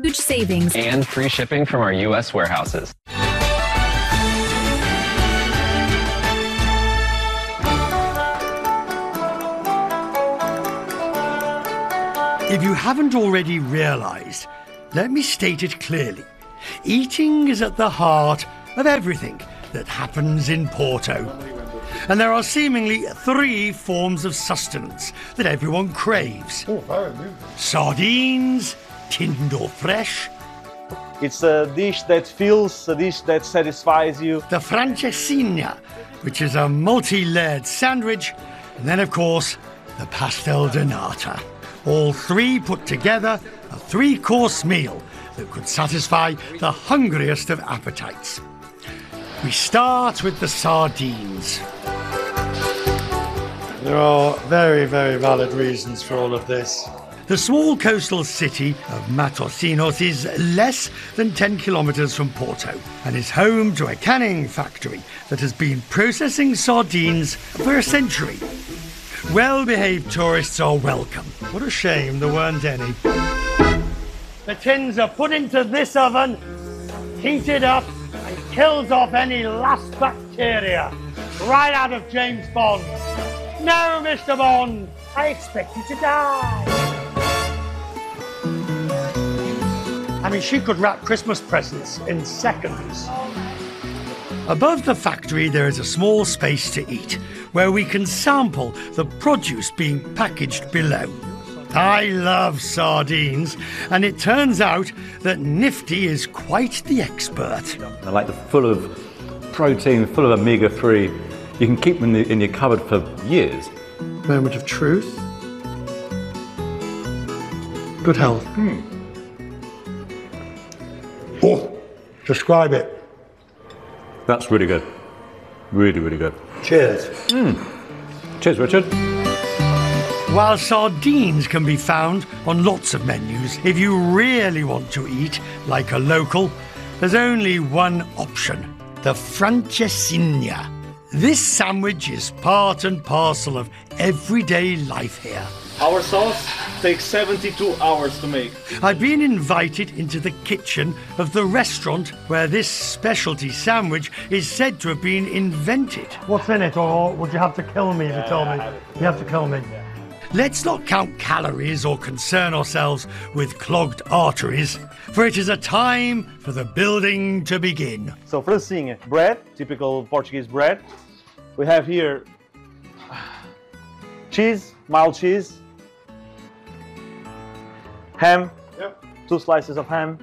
huge savings and free shipping from our U.S. warehouses. If you haven't already realised, let me state it clearly. Eating is at the heart of everything that happens in Porto. And there are seemingly 3 forms of sustenance that everyone craves. Sardines, tinned or fresh. It's a dish that fills, a dish that satisfies you. The francesinha, which is a multi-layered sandwich. And then, of course, the pastel de nata. All 3 put together, a 3-course meal that could satisfy the hungriest of appetites. We start with the sardines. There are very, very valid reasons for all of this. The small coastal city of Matosinhos is less than 10 kilometres from Porto and is home to a canning factory that has been processing sardines for a century. Well-behaved tourists are welcome. What a shame there weren't any. The tins are put into this oven, heated up, and kills off any last bacteria. Right out of James Bond. No, Mr. Bond, I expect you to die. I mean, she could wrap Christmas presents in seconds. Above the factory, there is a small space to eat, where we can sample the produce being packaged below. I love sardines, and it turns out that Nifty is quite the expert. I like the full of protein, full of omega-3. You can keep them in your cupboard for years. Moment of truth. Good health. Oh, describe it. That's really good. Really, really good. Cheers. Cheers, Richard. While sardines can be found on lots of menus, if you really want to eat like a local, there's only one option, the francesinha. This sandwich is part and parcel of everyday life here. Our sauce takes 72 hours to make. I've been invited into the kitchen of the restaurant where this specialty sandwich is said to have been invented. What's in it, or would you have to kill me if you told me? You have to kill me. Let's not count calories or concern ourselves with clogged arteries, for it is a time for the building to begin. So francesinha, bread, typical Portuguese bread. We have here cheese, mild cheese, ham, 2 slices of ham,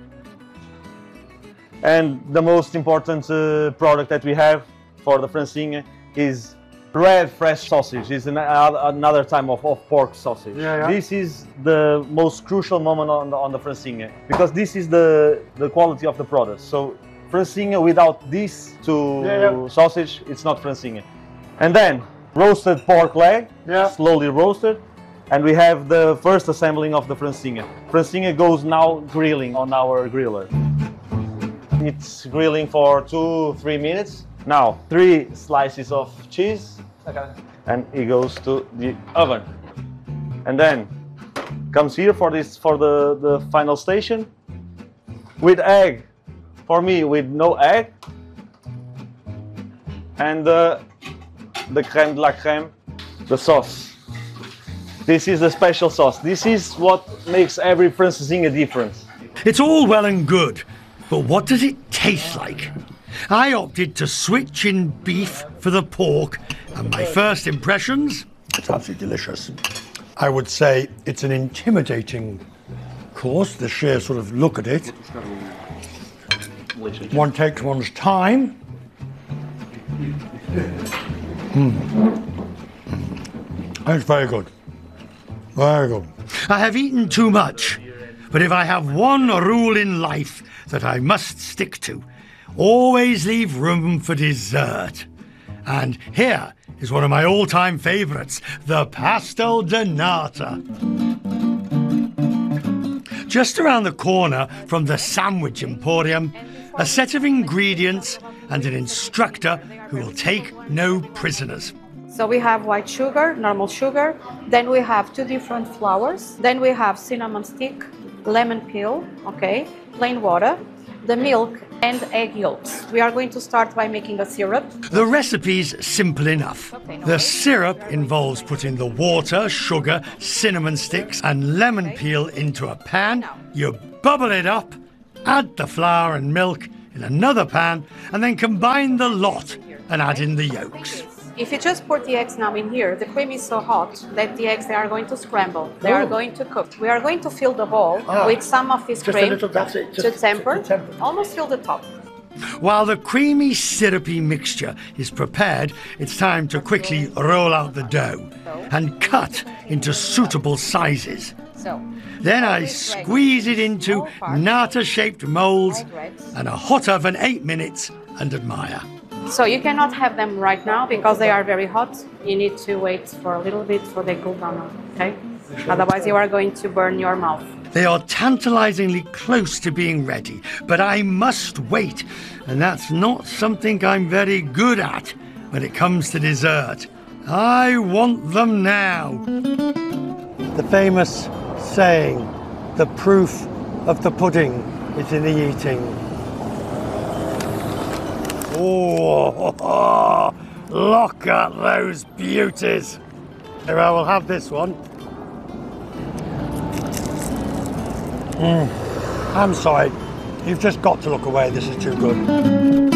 and the most important product that we have for the francesinha is red fresh sausage. It's another type of pork sausage. This is the most crucial moment on the francesinha, because this is the quality of the product. So francesinha without these 2 sausage, it's not francesinha. And then roasted pork leg, slowly roasted. And we have the first assembling of the francesinha. Francesinha goes now grilling on our griller. It's grilling for 2-3 minutes. Now 3 slices of cheese, and it goes to the oven. And then comes here for the final station with egg. For me, with no egg, and the crème de la crème, the sauce. This is the special sauce. This is what makes every francesinha different. It's all well and good, but what does it taste like? I opted to switch in beef for the pork, and my first impressions? It's absolutely delicious. I would say it's an intimidating course, the sheer sort of look at it. One takes one's time. It's very good. Very good. I have eaten too much, but if I have one rule in life that I must stick to, always leave room for dessert. And here is one of my all-time favourites, the pastel de nata. Just around the corner from the Sandwich Emporium, a set of ingredients and an instructor who will take no prisoners. So we have white sugar, normal sugar, then we have 2 different flours, then we have cinnamon stick, lemon peel, okay, plain water, the milk and egg yolks. We are going to start by making a syrup. The recipe's simple enough. The syrup involves putting the water, sugar, cinnamon sticks and lemon peel into a pan. You bubble it up, add the flour and milk in another pan, and then combine the lot and add in the yolks. If you just pour the eggs now in here, the cream is so hot that the eggs, they are going to scramble. They are going to cook. We are going to fill the bowl with some of this cream to temper, almost fill the top. While the creamy, syrupy mixture is prepared, it's time to quickly roll out the dough and cut into suitable sizes. Then I squeeze it into nata-shaped molds and a hot oven 8 minutes and admire. So you cannot have them right now because they are very hot. You need to wait for a little bit for they cool down, okay? Otherwise you are going to burn your mouth. They are tantalizingly close to being ready, but I must wait, and that's not something I'm very good at when it comes to dessert. I want them now. The famous saying, the proof of the pudding is in the eating. Oh, look at those beauties. Here, I will have this one. I'm sorry, you've just got to look away, this is too good.